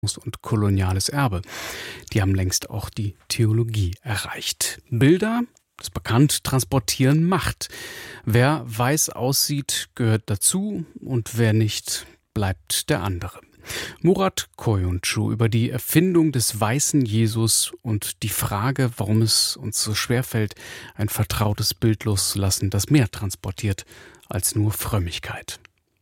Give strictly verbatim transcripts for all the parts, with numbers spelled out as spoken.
und koloniales Erbe. Die haben längst auch die Theologie erreicht. Bilder, das ist bekannt, transportieren Macht. Wer weiß aussieht, gehört dazu und wer nicht, bleibt der andere. Murat Koyuncu über die Erfindung des weißen Jesus und die Frage, warum es uns so schwerfällt, ein vertrautes Bild loszulassen, das mehr transportiert als nur Frömmigkeit.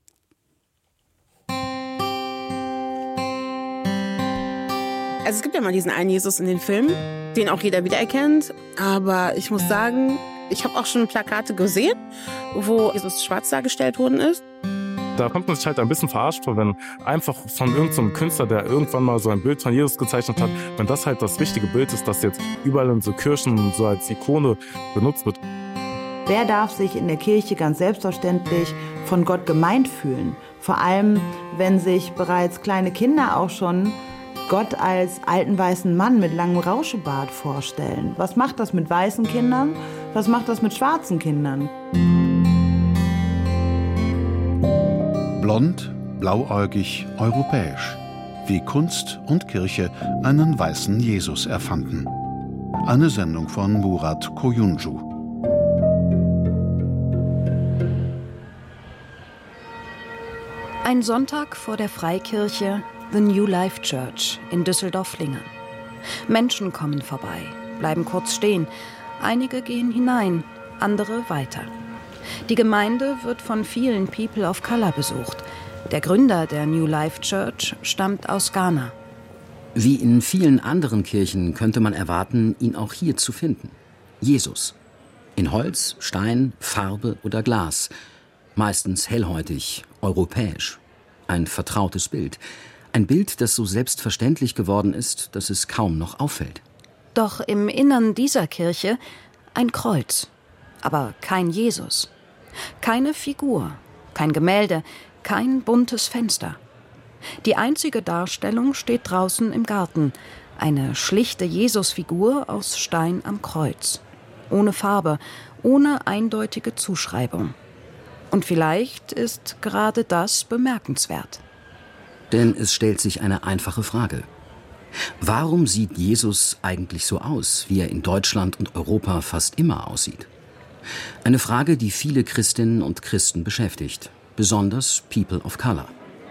Also es gibt ja mal diesen einen Jesus in den Filmen, den auch jeder wiedererkennt. Aber ich muss sagen, ich habe auch schon Plakate gesehen, wo Jesus schwarz dargestellt worden ist. Da kommt man sich halt ein bisschen verarscht vor, wenn einfach von irgendeinem Künstler, der irgendwann mal so ein Bild von Jesus gezeichnet hat, wenn das halt das richtige Bild ist, das jetzt überall in so Kirchen so als Ikone benutzt wird. Wer darf sich in der Kirche ganz selbstverständlich von Gott gemeint fühlen? Vor allem, wenn sich bereits kleine Kinder auch schon Gott als alten weißen Mann mit langem Rauschebart vorstellen. Was macht das mit weißen Kindern? Was macht das mit schwarzen Kindern? Blond, blauäugig, europäisch. Wie Kunst und Kirche einen weißen Jesus erfanden. Eine Sendung von Murat Koyuncu. Ein Sonntag vor der Freikirche The New Life Church in Düsseldorf-Lingern. Menschen kommen vorbei, bleiben kurz stehen. Einige gehen hinein, andere weiter. Die Gemeinde wird von vielen People of Color besucht. Der Gründer der New Life Church stammt aus Ghana. Wie in vielen anderen Kirchen könnte man erwarten, ihn auch hier zu finden. Jesus. In Holz, Stein, Farbe oder Glas. Meistens hellhäutig, europäisch. Ein vertrautes Bild. Ein Bild, das so selbstverständlich geworden ist, dass es kaum noch auffällt. Doch im Innern dieser Kirche ein Kreuz. Aber kein Jesus. Keine Figur, kein Gemälde, kein buntes Fenster. Die einzige Darstellung steht draußen im Garten. Eine schlichte Jesusfigur aus Stein am Kreuz. Ohne Farbe, ohne eindeutige Zuschreibung. Und vielleicht ist gerade das bemerkenswert. Denn es stellt sich eine einfache Frage. Warum sieht Jesus eigentlich so aus, wie er in Deutschland und Europa fast immer aussieht? Eine Frage, die viele Christinnen und Christen beschäftigt, besonders People of Color.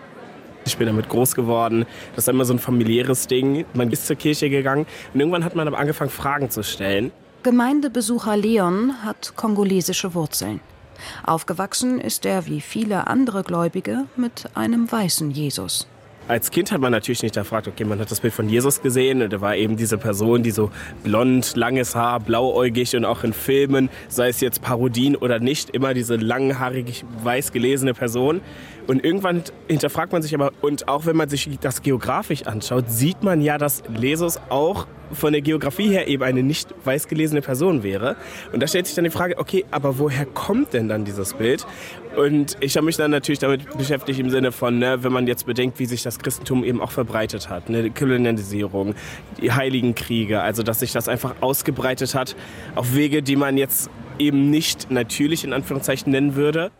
Ich bin damit groß geworden, das ist immer so ein familiäres Ding. Man ist zur Kirche gegangen und irgendwann hat man aber angefangen, Fragen zu stellen. Gemeindebesucher Leon hat kongolesische Wurzeln. Aufgewachsen ist er, wie viele andere Gläubige, mit einem weißen Jesus. Als Kind hat man natürlich nicht gefragt, okay, man hat das Bild von Jesus gesehen und da war eben diese Person, die so blond, langes Haar, blauäugig und auch in Filmen, sei es jetzt Parodien oder nicht, immer diese langhaarige, weiß gelesene Person. Und irgendwann hinterfragt man sich aber, und auch wenn man sich das geografisch anschaut, sieht man ja, dass Jesus auch von der Geografie her eben eine nicht weiß gelesene Person wäre. Und da stellt sich dann die Frage, okay, aber woher kommt denn dann dieses Bild? Und ich habe mich dann natürlich damit beschäftigt im Sinne von, ne, wenn man jetzt bedenkt, wie sich das Christentum eben auch verbreitet hat, ne, die Kolonialisierung, die Heiligen Kriege, also dass sich das einfach ausgebreitet hat auf Wege, die man jetzt eben nicht natürlich in Anführungszeichen nennen würde.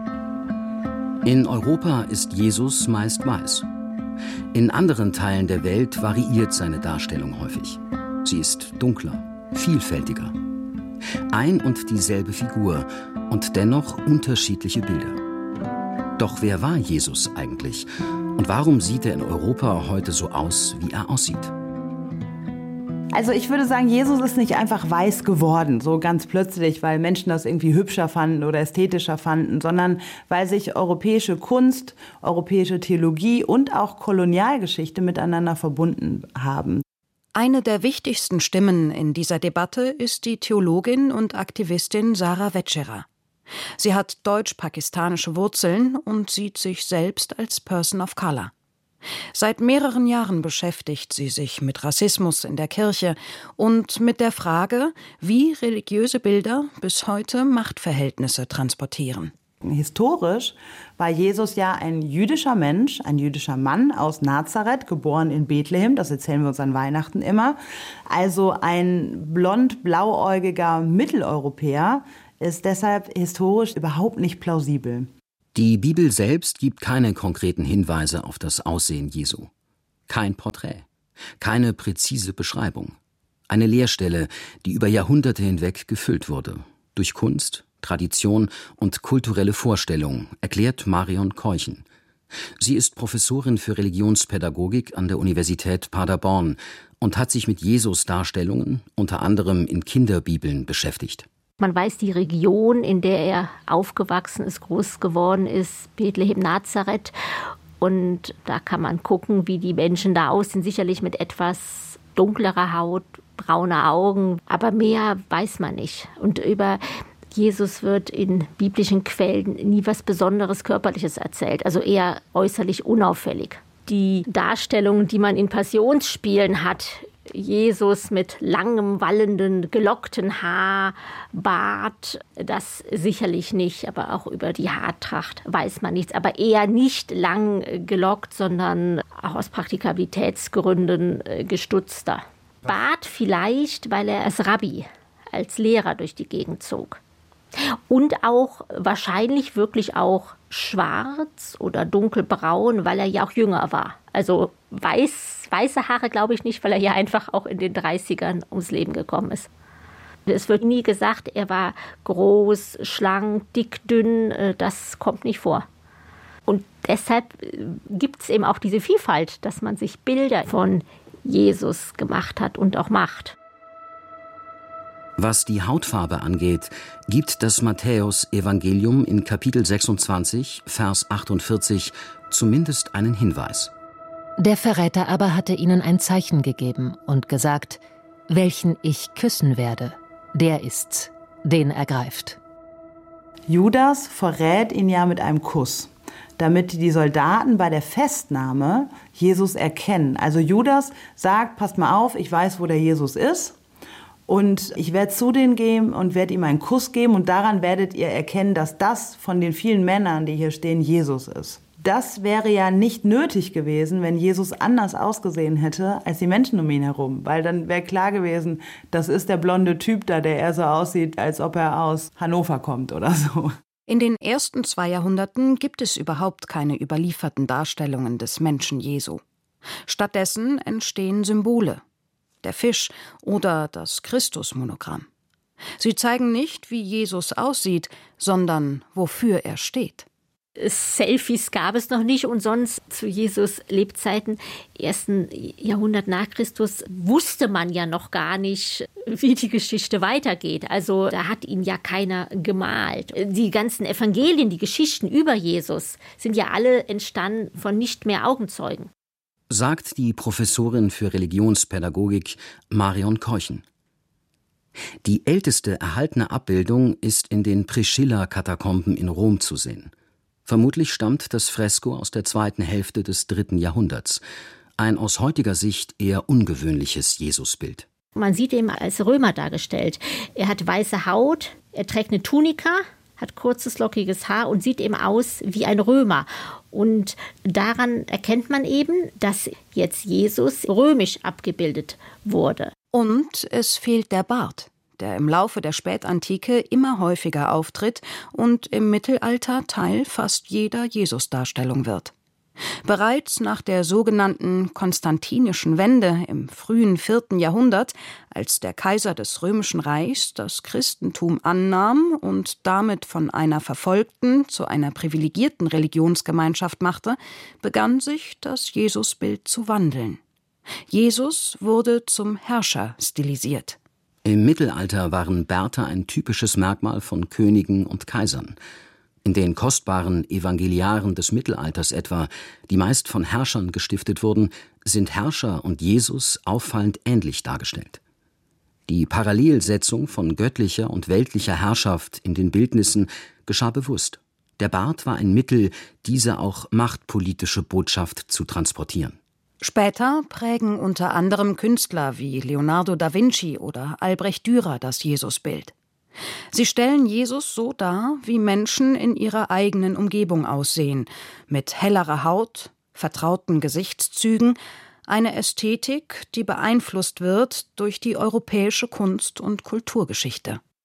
In Europa ist Jesus meist weiß. In anderen Teilen der Welt variiert seine Darstellung häufig. Sie ist dunkler, vielfältiger. Ein und dieselbe Figur und dennoch unterschiedliche Bilder. Doch wer war Jesus eigentlich? Und warum sieht er in Europa heute so aus, wie er aussieht? Also ich würde sagen, Jesus ist nicht einfach weiß geworden, so ganz plötzlich, weil Menschen das irgendwie hübscher fanden oder ästhetischer fanden, sondern weil sich europäische Kunst, europäische Theologie und auch Kolonialgeschichte miteinander verbunden haben. Eine der wichtigsten Stimmen in dieser Debatte ist die Theologin und Aktivistin Sarah Wetscherer. Sie hat deutsch-pakistanische Wurzeln und sieht sich selbst als Person of Color. Seit mehreren Jahren beschäftigt sie sich mit Rassismus in der Kirche und mit der Frage, wie religiöse Bilder bis heute Machtverhältnisse transportieren. Historisch war Jesus ja ein jüdischer Mensch, ein jüdischer Mann aus Nazareth, geboren in Bethlehem, das erzählen wir uns an Weihnachten immer. Also ein blond-blauäugiger Mitteleuropäer ist deshalb historisch überhaupt nicht plausibel. Die Bibel selbst gibt keine konkreten Hinweise auf das Aussehen Jesu. Kein Porträt, keine präzise Beschreibung. Eine Leerstelle, die über Jahrhunderte hinweg gefüllt wurde. Durch Kunst, Tradition und kulturelle Vorstellung, erklärt Marion Keuchen. Sie ist Professorin für Religionspädagogik an der Universität Paderborn und hat sich mit Jesus-Darstellungen unter anderem in Kinderbibeln beschäftigt. Man weiß die Region, in der er aufgewachsen ist, groß geworden ist, Bethlehem, Nazareth. Und da kann man gucken, wie die Menschen da aussehen, sicherlich mit etwas dunklerer Haut, braune Augen, aber mehr weiß man nicht. Und über Jesus wird in biblischen Quellen nie was Besonderes Körperliches erzählt, also eher äußerlich unauffällig. Die Darstellungen, die man in Passionsspielen hat, Jesus mit langem, wallenden, gelockten Haar, Bart, das sicherlich nicht, aber auch über die Haartracht weiß man nichts, aber eher nicht lang gelockt, sondern auch aus Praktikabilitätsgründen gestutzter. Bart vielleicht, weil er als Rabbi, als Lehrer durch die Gegend zog. Und auch wahrscheinlich wirklich auch schwarz oder dunkelbraun, weil er ja auch jünger war. Also weiß, weiße Haare glaube ich nicht, weil er ja einfach auch in den dreißigern ums Leben gekommen ist. Es wird nie gesagt, er war groß, schlank, dick, dünn, das kommt nicht vor. Und deshalb gibt es eben auch diese Vielfalt, dass man sich Bilder von Jesus gemacht hat und auch macht. Was die Hautfarbe angeht, gibt das Matthäus-Evangelium in Kapitel sechsundzwanzig, Vers achtundvierzig zumindest einen Hinweis. Der Verräter aber hatte ihnen ein Zeichen gegeben und gesagt, welchen ich küssen werde, der ist's, den ergreift. Judas verrät ihn ja mit einem Kuss, damit die Soldaten bei der Festnahme Jesus erkennen. Also Judas sagt, passt mal auf, ich weiß, wo der Jesus ist. Und ich werde zu denen gehen und werde ihm einen Kuss geben und daran werdet ihr erkennen, dass das von den vielen Männern, die hier stehen, Jesus ist. Das wäre ja nicht nötig gewesen, wenn Jesus anders ausgesehen hätte als die Menschen um ihn herum. Weil dann wäre klar gewesen, das ist der blonde Typ da, der eher so aussieht, als ob er aus Hannover kommt oder so. In den ersten zwei Jahrhunderten gibt es überhaupt keine überlieferten Darstellungen des Menschen Jesu. Stattdessen entstehen Symbole. Der Fisch oder das Christusmonogramm. Sie zeigen nicht, wie Jesus aussieht, sondern wofür er steht. Selfies gab es noch nicht und sonst zu Jesus Lebzeiten, ersten Jahrhundert nach Christus, wusste man ja noch gar nicht, wie die Geschichte weitergeht. Also da hat ihn ja keiner gemalt. Die ganzen Evangelien, die Geschichten über Jesus sind ja alle entstanden von nicht mehr Augenzeugen. Sagt die Professorin für Religionspädagogik Marion Keuchen. Die älteste erhaltene Abbildung ist in den Priscilla-Katakomben in Rom zu sehen. Vermutlich stammt das Fresko aus der zweiten Hälfte des dritten Jahrhunderts. Ein aus heutiger Sicht eher ungewöhnliches Jesusbild. Man sieht ihn als Römer dargestellt. Er hat weiße Haut, er trägt eine Tunika, hat kurzes, lockiges Haar und sieht eben aus wie ein Römer. Und daran erkennt man eben, dass jetzt Jesus römisch abgebildet wurde. Und es fehlt der Bart, der im Laufe der Spätantike immer häufiger auftritt und im Mittelalter Teil fast jeder Jesusdarstellung wird. Bereits nach der sogenannten Konstantinischen Wende im frühen vierten Jahrhundert, als der Kaiser des Römischen Reichs das Christentum annahm und damit von einer verfolgten zu einer privilegierten Religionsgemeinschaft machte, begann sich das Jesusbild zu wandeln. Jesus wurde zum Herrscher stilisiert. Im Mittelalter waren Bärte ein typisches Merkmal von Königen und Kaisern. In den kostbaren Evangeliaren des Mittelalters etwa, die meist von Herrschern gestiftet wurden, sind Herrscher und Jesus auffallend ähnlich dargestellt. Die Parallelsetzung von göttlicher und weltlicher Herrschaft in den Bildnissen geschah bewusst. Der Bart war ein Mittel, diese auch machtpolitische Botschaft zu transportieren. Später prägen unter anderem Künstler wie Leonardo da Vinci oder Albrecht Dürer das Jesusbild. Sie stellen Jesus so dar, wie Menschen in ihrer eigenen Umgebung aussehen, mit hellerer Haut, vertrauten Gesichtszügen, eine Ästhetik, die beeinflusst wird durch die europäische Kunst- und Kulturgeschichte.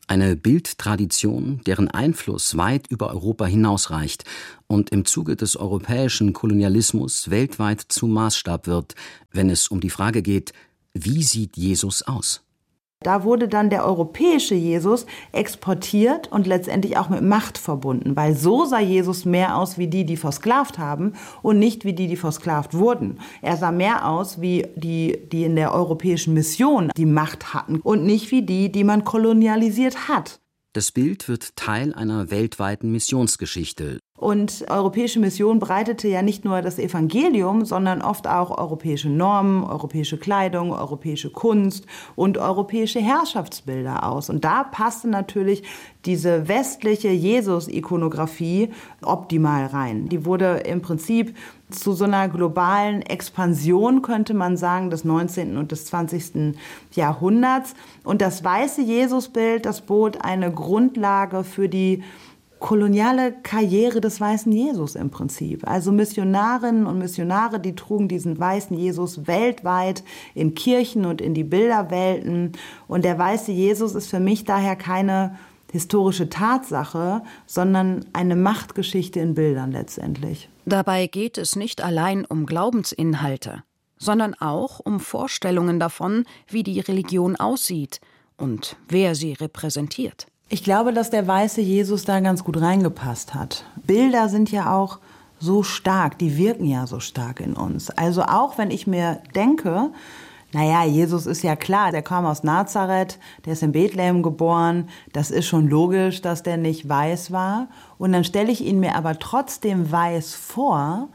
Eine Bildtradition, deren Einfluss weit über Europa hinausreicht und im Zuge des europäischen Kolonialismus weltweit zum Maßstab wird, wenn es um die Frage geht, wie sieht Jesus aus? Da wurde dann der europäische Jesus exportiert und letztendlich auch mit Macht verbunden, weil so sah Jesus mehr aus wie die, die versklavt haben und nicht wie die, die versklavt wurden. Er sah mehr aus wie die, die in der europäischen Mission die Macht hatten und nicht wie die, die man kolonialisiert hat. Das Bild wird Teil einer weltweiten Missionsgeschichte. Und europäische Mission breitete ja nicht nur das Evangelium, sondern oft auch europäische Normen, europäische Kleidung, europäische Kunst und europäische Herrschaftsbilder aus. Und da passte natürlich diese westliche Jesus-Ikonografie optimal rein. Die wurde im Prinzip zu so einer globalen Expansion, könnte man sagen, des neunzehnten und des zwanzigsten Jahrhunderts. Und das weiße Jesusbild, das bot eine Grundlage für die koloniale Karriere des weißen Jesus im Prinzip. Also Missionarinnen und Missionare, die trugen diesen weißen Jesus weltweit in Kirchen und in die Bilderwelten. Und der weiße Jesus ist für mich daher keine historische Tatsache, sondern eine Machtgeschichte in Bildern letztendlich. Dabei geht es nicht allein um Glaubensinhalte, sondern auch um Vorstellungen davon, wie die Religion aussieht und wer sie repräsentiert. Ich glaube, dass der weiße Jesus da ganz gut reingepasst hat. Bilder sind ja auch so stark, die wirken ja so stark in uns. Also auch wenn ich mir denke, naja, Jesus ist ja klar, der kam aus Nazareth, der ist in Bethlehem geboren, das ist schon logisch, dass der nicht weiß war. Und dann stelle ich ihn mir aber trotzdem weiß vor.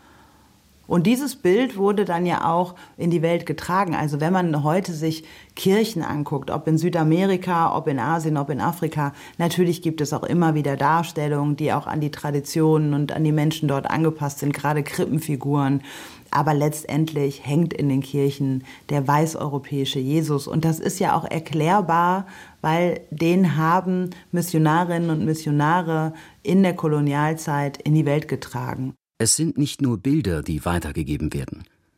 Und dieses Bild wurde dann ja auch in die Welt getragen. Also wenn man heute sich Kirchen anguckt, ob in Südamerika, ob in Asien, ob in Afrika, natürlich gibt es auch immer wieder Darstellungen, die auch an die Traditionen und an die Menschen dort angepasst sind, gerade Krippenfiguren. Aber letztendlich hängt in den Kirchen der weißeuropäische Jesus. Und das ist ja auch erklärbar, weil den haben Missionarinnen und Missionare in der Kolonialzeit in die Welt getragen. Es sind nicht nur Bilder, die weitergegeben werden.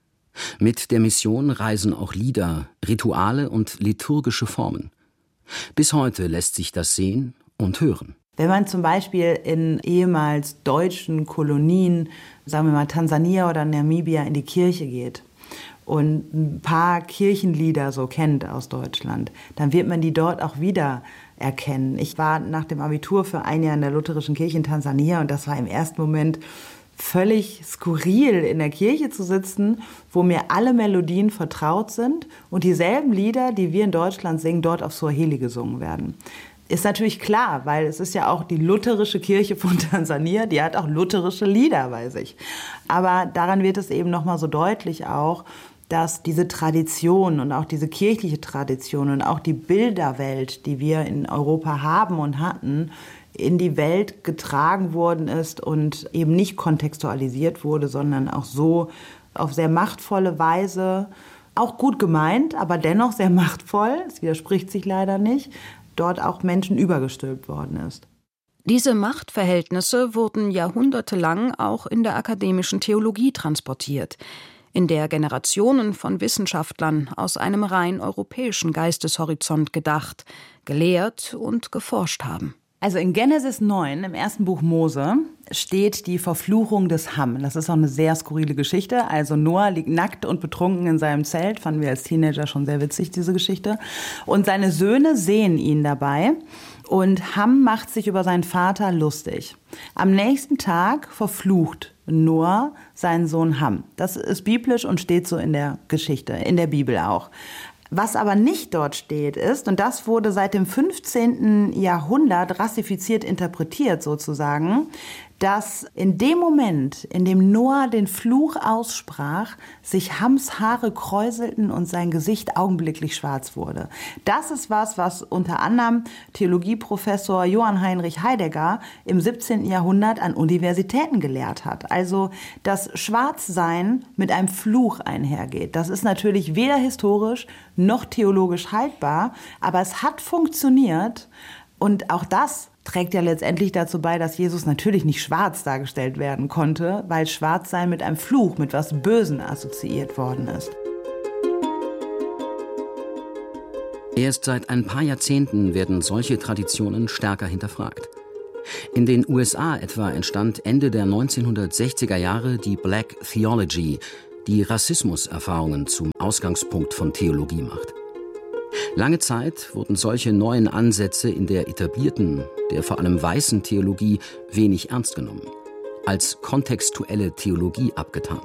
Mit der Mission reisen auch Lieder, Rituale und liturgische Formen. Bis heute lässt sich das sehen und hören. Wenn man zum Beispiel in ehemals deutschen Kolonien, sagen wir mal Tansania oder Namibia, in die Kirche geht und ein paar Kirchenlieder so kennt aus Deutschland, dann wird man die dort auch wieder erkennen. Ich war nach dem Abitur für ein Jahr in der lutherischen Kirche in Tansania und das war im ersten Moment völlig skurril, in der Kirche zu sitzen, wo mir alle Melodien vertraut sind und dieselben Lieder, die wir in Deutschland singen, dort auf Swahili gesungen werden. Ist natürlich klar, weil es ist ja auch die lutherische Kirche von Tansania, die hat auch lutherische Lieder bei sich. Aber daran wird es eben nochmal so deutlich auch, dass diese Tradition und auch diese kirchliche Tradition und auch die Bilderwelt, die wir in Europa haben und hatten, in die Welt getragen worden ist und eben nicht kontextualisiert wurde, sondern auch so auf sehr machtvolle Weise, auch gut gemeint, aber dennoch sehr machtvoll, es widerspricht sich leider nicht, dort auch Menschen übergestülpt worden ist. Diese Machtverhältnisse wurden jahrhundertelang auch in der akademischen Theologie transportiert, in der Generationen von Wissenschaftlern aus einem rein europäischen Geisteshorizont gedacht, gelehrt und geforscht haben. Also in Genesis neun, im ersten Buch Mose, steht die Verfluchung des Ham. Das ist auch eine sehr skurrile Geschichte. Also Noah liegt nackt und betrunken in seinem Zelt. Fanden wir als Teenager schon sehr witzig, diese Geschichte. Und seine Söhne sehen ihn dabei. Und Ham macht sich über seinen Vater lustig. Am nächsten Tag verflucht Noah seinen Sohn Ham. Das ist biblisch und steht so in der Geschichte, in der Bibel auch. Was aber nicht dort steht ist, und das wurde seit dem fünfzehnten Jahrhundert rassifiziert interpretiert sozusagen, dass in dem Moment, in dem Noah den Fluch aussprach, sich Hams Haare kräuselten und sein Gesicht augenblicklich schwarz wurde. Das ist was, was unter anderem Theologieprofessor Johann Heinrich Heidegger im siebzehnten Jahrhundert an Universitäten gelehrt hat. Also, dass Schwarzsein mit einem Fluch einhergeht. Das ist natürlich weder historisch noch theologisch haltbar, aber es hat funktioniert und auch das trägt ja letztendlich dazu bei, dass Jesus natürlich nicht schwarz dargestellt werden konnte, weil Schwarzsein mit einem Fluch, mit was Bösen assoziiert worden ist. Erst seit ein paar Jahrzehnten werden solche Traditionen stärker hinterfragt. In den U S A etwa entstand Ende der neunzehnhundertsechziger Jahre die Black Theology, die Rassismuserfahrungen zum Ausgangspunkt von Theologie macht. Lange Zeit wurden solche neuen Ansätze in der etablierten, der vor allem weißen Theologie wenig ernst genommen, als kontextuelle Theologie abgetan.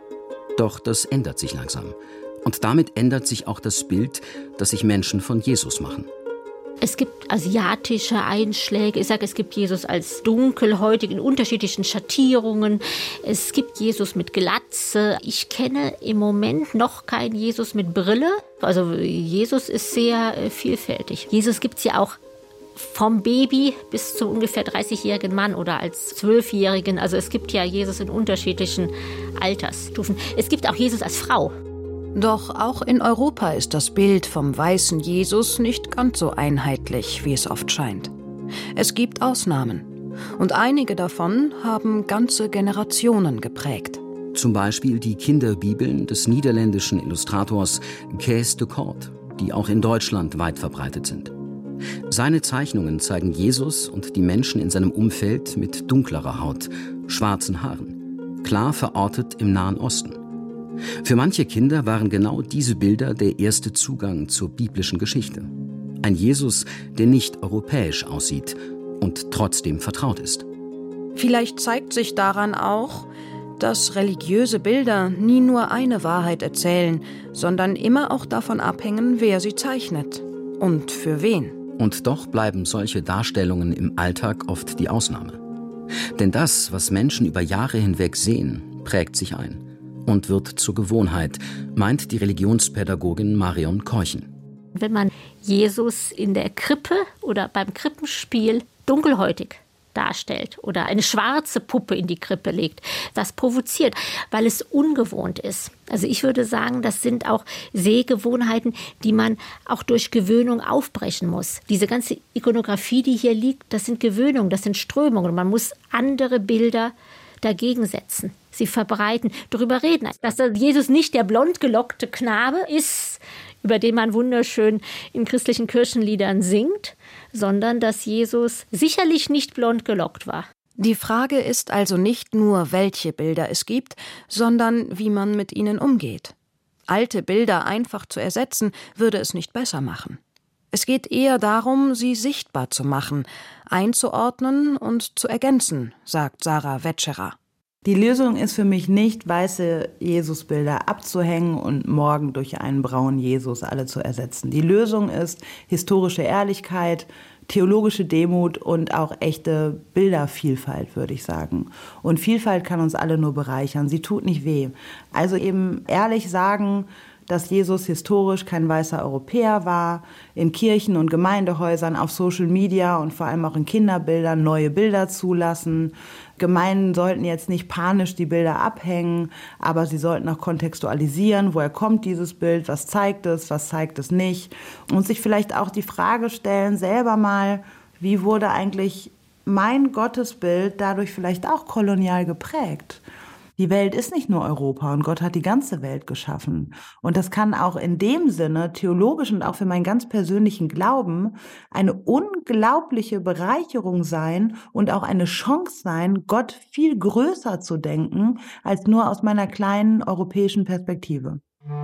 Doch das ändert sich langsam. Und damit ändert sich auch das Bild, das sich Menschen von Jesus machen. Es gibt asiatische Einschläge. Ich sage, es gibt Jesus als dunkelhäutig in unterschiedlichen Schattierungen. Es gibt Jesus mit Glatze. Ich kenne im Moment noch keinen Jesus mit Brille. Also Jesus ist sehr äh, vielfältig. Jesus gibt es ja auch vom Baby bis zum ungefähr dreißigjährigen Mann oder als Zwölfjährigen. Also es gibt ja Jesus in unterschiedlichen Altersstufen. Es gibt auch Jesus als Frau. Doch auch in Europa ist das Bild vom weißen Jesus nicht ganz so einheitlich, wie es oft scheint. Es gibt Ausnahmen. Und einige davon haben ganze Generationen geprägt. Zum Beispiel die Kinderbibeln des niederländischen Illustrators Kees de Kort, die auch in Deutschland weit verbreitet sind. Seine Zeichnungen zeigen Jesus und die Menschen in seinem Umfeld mit dunklerer Haut, schwarzen Haaren, klar verortet im Nahen Osten. Für manche Kinder waren genau diese Bilder der erste Zugang zur biblischen Geschichte. Ein Jesus, der nicht europäisch aussieht und trotzdem vertraut ist. Vielleicht zeigt sich daran auch, dass religiöse Bilder nie nur eine Wahrheit erzählen, sondern immer auch davon abhängen, wer sie zeichnet und für wen. Und doch bleiben solche Darstellungen im Alltag oft die Ausnahme. Denn das, was Menschen über Jahre hinweg sehen, prägt sich ein und wird zur Gewohnheit, meint die Religionspädagogin Marion Keuchen. Wenn man Jesus in der Krippe oder beim Krippenspiel dunkelhäutig darstellt oder eine schwarze Puppe in die Krippe legt, das provoziert, weil es ungewohnt ist. Also ich würde sagen, das sind auch Sehgewohnheiten, die man auch durch Gewöhnung aufbrechen muss. Diese ganze Ikonografie, die hier liegt, das sind Gewöhnungen, das sind Strömungen. Man muss andere Bilder dagegen setzen, sie verbreiten, darüber reden. Dass Jesus nicht der blond gelockte Knabe ist, über den man wunderschön in christlichen Kirchenliedern singt, sondern dass Jesus sicherlich nicht blond gelockt war. Die Frage ist also nicht nur, welche Bilder es gibt, sondern wie man mit ihnen umgeht. Alte Bilder einfach zu ersetzen, würde es nicht besser machen. Es geht eher darum, sie sichtbar zu machen, einzuordnen und zu ergänzen, sagt Sarah Wetscherer. Die Lösung ist für mich nicht, weiße Jesusbilder abzuhängen und morgen durch einen braunen Jesus alle zu ersetzen. Die Lösung ist historische Ehrlichkeit, theologische Demut und auch echte Bildervielfalt, würde ich sagen. Und Vielfalt kann uns alle nur bereichern, sie tut nicht weh. Also eben ehrlich sagen, dass Jesus historisch kein weißer Europäer war, in Kirchen und Gemeindehäusern, auf Social Media und vor allem auch in Kinderbildern neue Bilder zulassen. Gemeinden sollten jetzt nicht panisch die Bilder abhängen, aber sie sollten auch kontextualisieren, woher kommt dieses Bild, was zeigt es, was zeigt es nicht. Und sich vielleicht auch die Frage stellen, selber mal, wie wurde eigentlich mein Gottesbild dadurch vielleicht auch kolonial geprägt? Die Welt ist nicht nur Europa und Gott hat die ganze Welt geschaffen. Und das kann auch in dem Sinne, theologisch und auch für meinen ganz persönlichen Glauben, eine unglaubliche Bereicherung sein und auch eine Chance sein, Gott viel größer zu denken, als nur aus meiner kleinen europäischen Perspektive.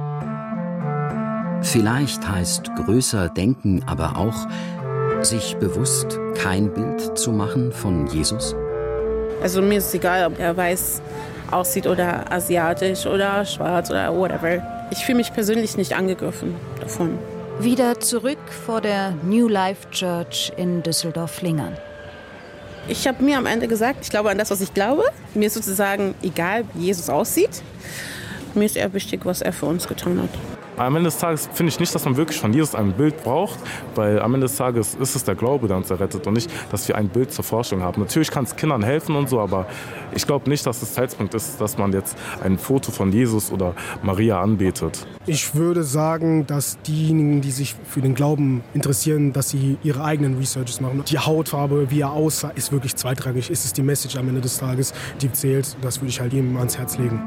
Vielleicht heißt größer denken aber auch, sich bewusst kein Bild zu machen von Jesus? Also mir ist es egal, ob er weiß aussieht oder asiatisch oder schwarz oder whatever. Ich fühle mich persönlich nicht angegriffen davon. Wieder zurück vor der New Life Church in Düsseldorf-Lingern. Ich habe mir am Ende gesagt, ich glaube an das, was ich glaube. Mir ist sozusagen egal, wie Jesus aussieht. Mir ist eher wichtig, was er für uns getan hat. Am Ende des Tages finde ich nicht, dass man wirklich von Jesus ein Bild braucht, weil am Ende des Tages ist es der Glaube, der uns errettet und nicht, dass wir ein Bild zur Forschung haben. Natürlich kann es Kindern helfen und so, aber ich glaube nicht, dass es Zeitpunkt ist, dass man jetzt ein Foto von Jesus oder Maria anbetet. Ich würde sagen, dass diejenigen, die sich für den Glauben interessieren, dass sie ihre eigenen Researches machen. Die Hautfarbe, wie er aussah, ist wirklich zweitrangig. Ist es die Message am Ende des Tages, die zählt? Das würde ich halt jedem ans Herz legen.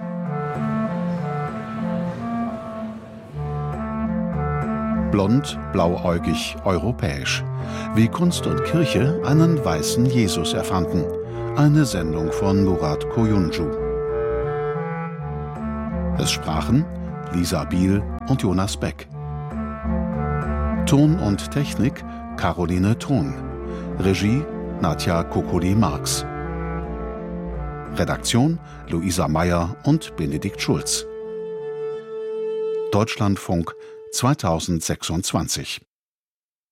Blond, blauäugig, europäisch. Wie Kunst und Kirche einen weißen Jesus erfanden. Eine Sendung von Murat Koyuncu. Es sprachen Lisa Biel und Jonas Beck. Ton und Technik Caroline Thron. Regie Nadja Kokoli-Marx. Redaktion Luisa Meyer und Benedikt Schulz. Deutschlandfunk zweitausendsechsundzwanzig